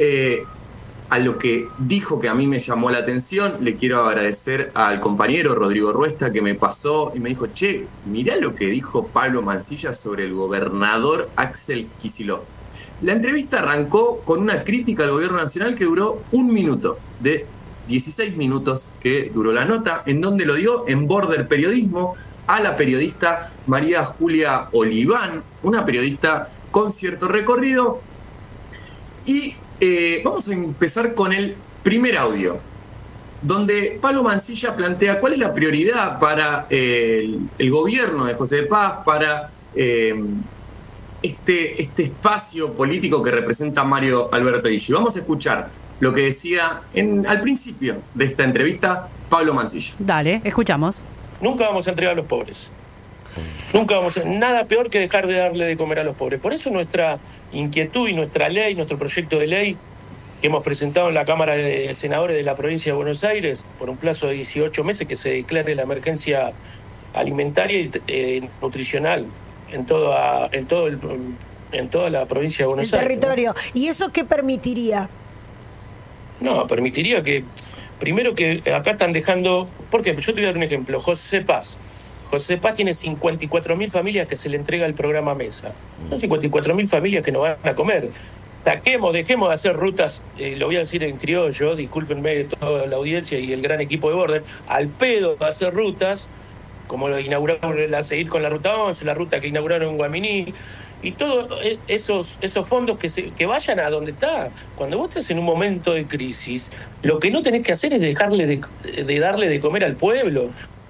A lo que dijo que a mí me llamó la atención, le quiero agradecer al compañero Rodrigo Ruesta que me pasó y me dijo, che, mirá lo que dijo Pablo Mansilla sobre el gobernador Axel Kicillof. La entrevista arrancó con una crítica al gobierno nacional que duró 1 minuto, de 16 minutos que duró la nota, en donde lo dio en Border Periodismo a la periodista María Julia Oliván, una periodista con cierto recorrido. Y vamos a empezar con el primer audio, donde Pablo Mansilla plantea cuál es la prioridad para el gobierno de José de Paz, para este espacio político que representa Mario Alberto Illi. Vamos a escuchar lo que decía al principio de esta entrevista Pablo Mansilla. Dale, escuchamos. Nunca vamos a entregar a los pobres. Nunca vamos a... Nada peor que dejar de darle de comer a los pobres. Por eso nuestra inquietud y nuestra ley, nuestro proyecto de ley que hemos presentado en la Cámara de Senadores de la Provincia de Buenos Aires, por un plazo de 18 meses, que se declare la emergencia alimentaria y nutricional en toda la provincia de Buenos Aires. El territorio. ¿No? ¿Y eso qué permitiría? No, permitiría que... Primero que acá están dejando... ¿Por qué? Yo te voy a dar un ejemplo. José Paz tiene 54.000 familias que se le entrega el programa Mesa. Son 54.000 familias que no van a comer. Dejemos de hacer rutas, lo voy a decir en criollo, discúlpenme toda la audiencia y el gran equipo de Border, al pedo de hacer rutas, como lo inauguraron, seguir con la ruta 11, la ruta que inauguraron en Guaminí, y todos esos fondos que vayan a donde está. Cuando vos estás en un momento de crisis, lo que no tenés que hacer es dejarle de darle de comer al pueblo.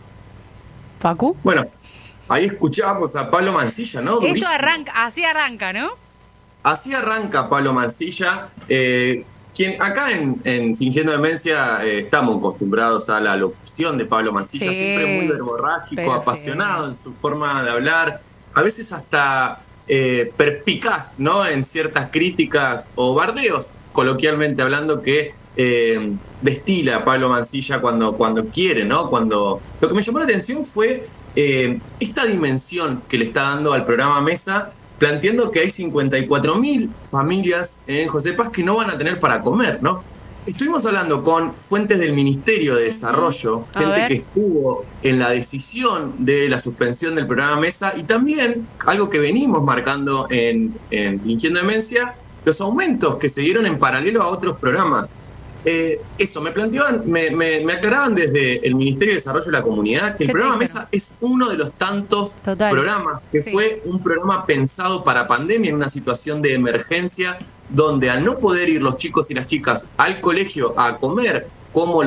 ¿Facu? Bueno, ahí escuchábamos a Pablo Mansilla, ¿no? Esto así arranca, ¿no? Así arranca Pablo Mansilla, quien acá en Fingiendo Demencia estamos acostumbrados a la locución de Pablo Mansilla, sí, siempre muy verborrágico, apasionado en su forma de hablar, a veces hasta perspicaz, ¿no? En ciertas críticas o bardeos, coloquialmente hablando, que destila Pablo Mansilla cuando quiere, ¿no? Lo que me llamó la atención fue esta dimensión que le está dando al programa Mesa, planteando que hay 54.000 familias en José Paz que no van a tener para comer, ¿no? Estuvimos hablando con fuentes del Ministerio de Desarrollo, gente que estuvo en la decisión de la suspensión del programa Mesa, y también algo que venimos marcando en Fingiendo Demencia, los aumentos que se dieron en paralelo a otros programas. Eso, me planteaban, me aclaraban desde el Ministerio de Desarrollo de la Comunidad que el programa Mesa es uno de los tantos programas que fue un programa pensado para pandemia, en una situación de emergencia, donde al no poder ir los chicos y las chicas al colegio a comer, como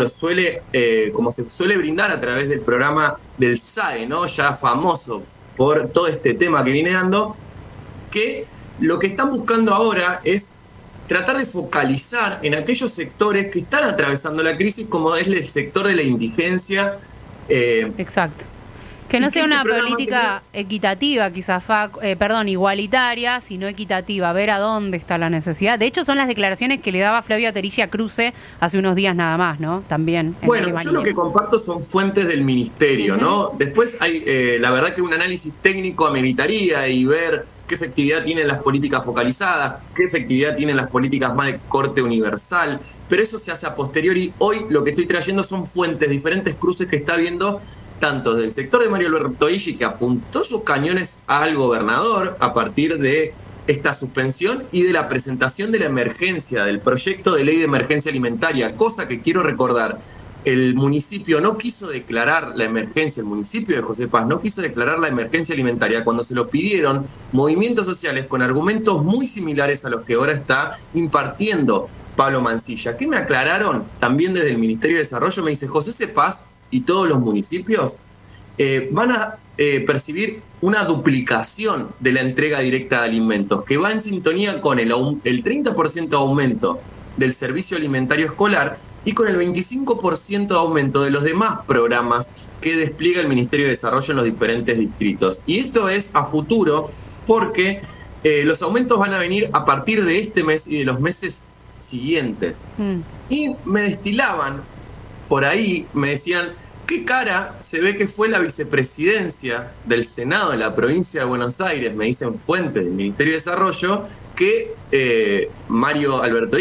se suele brindar a través del programa del SAE, ¿no? Ya famoso por todo este tema que viene dando, que lo que están buscando ahora es tratar de focalizar en aquellos sectores que están atravesando la crisis, como es el sector de la indigencia. Exacto. Que no sea una política equitativa, quizás, igualitaria, sino equitativa, ver a dónde está la necesidad. De hecho, son las declaraciones que le daba Flavio Aterici a Cruce hace unos días nada más, ¿no? También. Bueno, yo lo que comparto son fuentes del ministerio, ¿no? Después hay, la verdad que un análisis técnico ameritaría y ver qué efectividad tienen las políticas focalizadas, qué efectividad tienen las políticas más de corte universal, pero eso se hace a posteriori. Hoy lo que estoy trayendo son fuentes, diferentes cruces que está viendo tanto del sector de Mario Alberto Illi, que apuntó sus cañones al gobernador a partir de esta suspensión y de la presentación de la emergencia, del proyecto de ley de emergencia alimentaria, cosa que quiero recordar. El municipio no quiso declarar la emergencia, el municipio de José Paz no quiso declarar la emergencia alimentaria cuando se lo pidieron movimientos sociales con argumentos muy similares a los que ahora está impartiendo Pablo Mansilla. ¿Qué me aclararon? También desde el Ministerio de Desarrollo me dice, José Paz y todos los municipios van a percibir una duplicación de la entrega directa de alimentos, que va en sintonía con el 30% de aumento del servicio alimentario escolar y con el 25% de aumento de los demás programas que despliega el Ministerio de Desarrollo en los diferentes distritos. Y esto es a futuro porque los aumentos van a venir a partir de este mes y de los meses siguientes. Y me destilaban por ahí, me decían, ¿qué cara se ve que fue la vicepresidencia del Senado de la provincia de Buenos Aires? Me dicen fuentes del Ministerio de Desarrollo que Mario Alberto